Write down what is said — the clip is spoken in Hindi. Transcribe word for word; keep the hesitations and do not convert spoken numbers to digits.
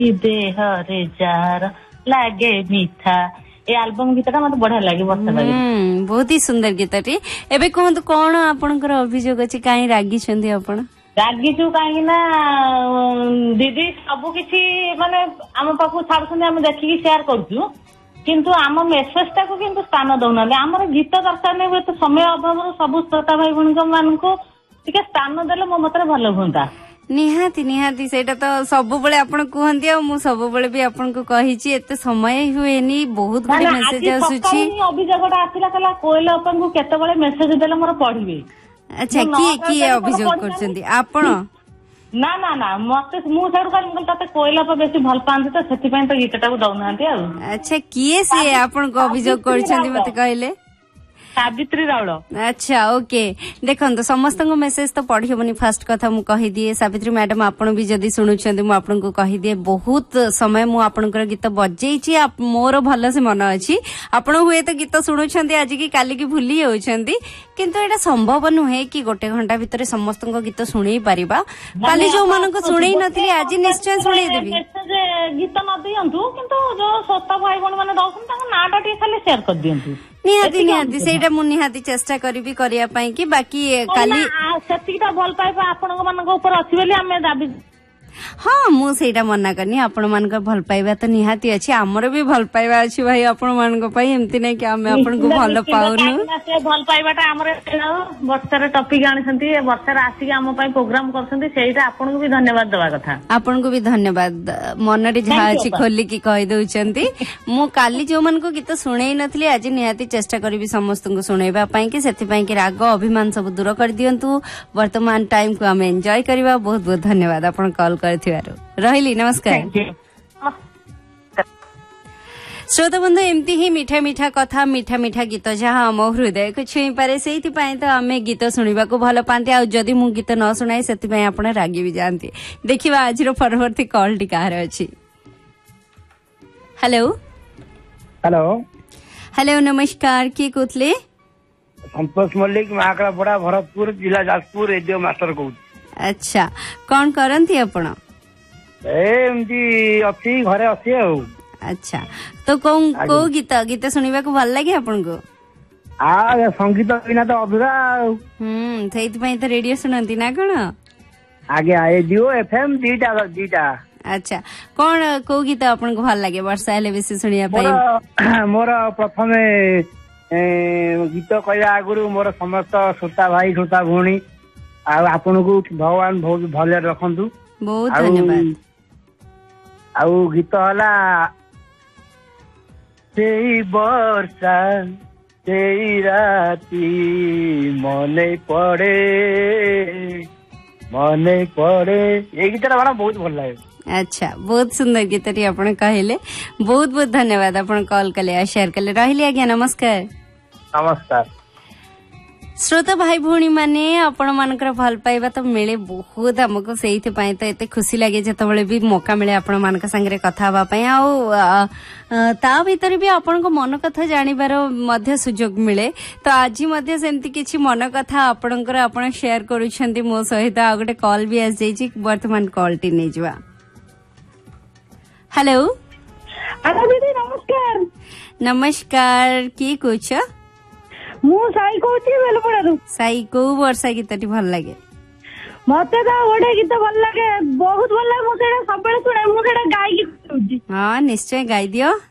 देह रे जार लागे मीठा ए आल्बम गीत मत बढ़िया लगे वर्षा लगे बहुत ही सुंदर गीतटी एबे कहतु कौन आपनकर अभियोग अछि काई रागी छथि आपण रागिचु कहीं ना दीदी सबु किछि माने आम पाखु छाड़छन हम देखि शेयर करछु किंतु आम मेसेज टाको किंतु स्थान दउना हमर गीत दरकार नै तो समय अभाव सब श्रोता भाई भण मानकु टिके स्थान देले मो मतरे भलो होंता निहाती निहाती सेटा तो सब बेले आपण कहंती आ मु सब बेले भी आपण को कहिछि एते समय हुएनी बहुत गुडी मेसेज आसुछि अभियोगटा आथिला कला कोइल अपन को केते बेले मेसेज देले मोर पढिबे अच्छा किए किए अभियोग करछंती आपण ना ना ना मते मु सर कहल तते कोइला पर बेसी भल पांती तो सेति पय तो गीतटा को दउनांती आ अच्छा किए से आपण को अभियोग करछंती मते कहले सावित्री राउल अच्छा ओके देखो समस्त मेसेज तो पढ़ी हबनी फास्ट कथा मु कहि दिए सावित्री मैडम आपण भी जदी सुनुछंती मु आपण को कहि दिए बहुत समय मु आपनकर गीत बजेइछि मोर भलो से मन अछि आपण हुए तो गीत सुनुछंती आज की काली की भूली होछंती किंतु एटा संभव नुहे कि गोटे घंटा भितर समस्त गीत सुनै परिबा काली जो मन को सुनै नथि आज निश्चय सुनै देबी गीत न दियंतु किंतु जो श्रोता भाई बहन माने दउछन ताका नाटा टी खाली शेयर कर दियंतु निहाती निहाती सेटा मु निहाती चेष्टा करिबी करिया पई कि बाकी काली सेतिटा भल पाइबा आपण मानक ऊपर अछि बेली हमें दाबी हाँ मु सेटा मना करनी आपण मानक भल पाइबा तो निहाती अछि हमर भी भल पाइबा अछि भाई आपण मानक पई एम्ति नै कि हमें आपण को भल पाउनु से भल पाइबाटा हमर वर्षार टॉपिक आनिसंती वर्षार आसी हम पई प्रोग्राम करसंती सेटा आपण को भी धन्यवाद देबा कथा आपण को भी धन्यवाद मन रे जहा अछि खोली की कहि दउचंती मु काली जो मन को गीत सुनै नथली आज निहाती चेष्टा करबी समस्त को सुनैबा पई कि सेति पई कि राग अभिमान सब दूर कर दियंतु वर्तमान टाइम को हम एन्जॉय करबा बहुत बहुत धन्यवाद आपण कॉल करथिवारो रहिली नमस्कार श्रोता बंधु एमती ही मीठा मीठा कथा मीठा मीठा गीत जहाँ आम हृदय को छुई पारे से तो आम गीत शुणा भल पाते आदि मु गीत न शुणाए से आप रागी भी जाती देखा आज परवर्ती कॉल टी कहार अच्छी हेलो हेलो हेलो नमस्कार किए कहते संतोष मल्लिक महाकापड़ा भरतपुर जिला जाजपुर रेडियो मास्टर कहूँ अच्छा कौन करती आपण एमती अच्छी घरे अच्छी आ अच्छा तो कौन को गीत गीत सुनिबा को भल लागे आपन को आ संगीत बिना तो अधूरा हम्म सेति पई तो रेडियो सुनंती ना कोन आगे रेडियो एफएम दीटा दीटा अच्छा कौन को गीत आपन को भल लागे वर्षा हेले बेसी सुनिया पई मोर प्रथमे गीत कहया आगुरु मोर समस्त श्रोता भाई श्रोता भौणी आ आपन को भगवान बहुत भले रखंतु बहुत धन्यवाद आउ गीत हला सेई वर्षा सेई राती मने पड़े मने पड़े ये गीतटा बड़ा बहुत भल लागे अच्छा बहुत सुंदर गीतटी आपण कहले बहुत बहुत धन्यवाद आपण कॉल कले आ शेयर कले रहिली आज्ञा नमस्कार नमस्कार श्रोता भाई भौणी माने आपण मानकर भल पाइबा तो मिले बहुत हमको सेइथि पई तो एते खुशी लागे जतबेले भी मौका मिले आपण मानक संगे कथा हवा पई आ ता भीतर भी आपण को मन कथा जानिबार मध्य सुजोग मिले तो आज मध्य सेमति किछि मन कथा आपणकर आपण शेयर करूछंती मो सहित आ गोटे कॉल भी आस जाईछि वर्तमान कॉल टी नै जवा हेलो हेलो दीदी नमस्कार नमस्कार की कुछ मु साई कहूची बेलपड़ारू साई को वर्षा गीतटी भल लागे मते तो गोटे गीत भल लागे बहुत भल लागे मु सेटा सबले सुने मु सेटा गाई की हां निश्चय गाई दियो